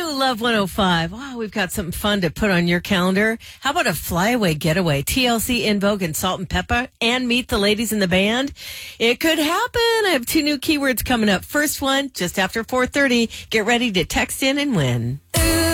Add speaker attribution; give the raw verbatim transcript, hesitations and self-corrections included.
Speaker 1: to Love one oh five. Wow, we've got something fun to put on your calendar. How about a flyaway getaway? T L C, In Vogue, and Salt and Pepper, and meet the ladies in the band. It could happen. I have two new keywords coming up. First one, just after four thirty. Get ready to text in and win.